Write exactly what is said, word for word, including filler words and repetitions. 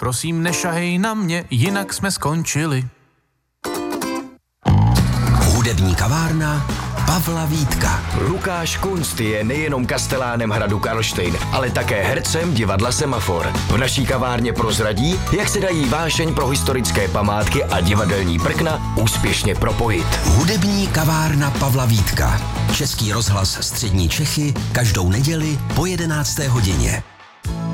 Prosím, nešahej na mě, jinak jsme skončili. Hudební kavárna Pavla Vítka. Lukáš Kunst je nejenom kastelánem hradu Karlštejn, ale také hercem divadla Semafor. V naší kavárně prozradí, jak se dají vášeň pro historické památky a divadelní prkna úspěšně propojit. Hudební kavárna Pavla Vítka. Český rozhlas Střední Čechy každou neděli po jedenácté hodině.